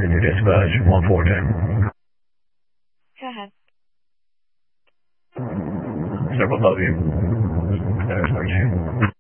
can you dispatch 114? Go ahead. Never love you. There's no